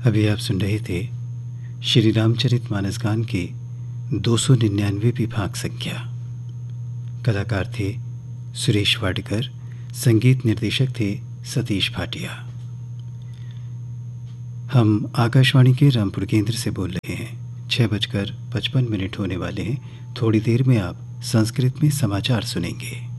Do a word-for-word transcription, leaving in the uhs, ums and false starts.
अभी आप सुन रहे थे श्री रामचरितमानस गान की दो सौ निन्यानवेवीं भाग संख्या। कलाकार थे सुरेश वाडकर, संगीत निर्देशक थे सतीश भाटिया। हम आकाशवाणी के रामपुर केंद्र से बोल रहे हैं। छः बजकर पचपन मिनट होने वाले हैं। थोड़ी देर में आप संस्कृत में समाचार सुनेंगे।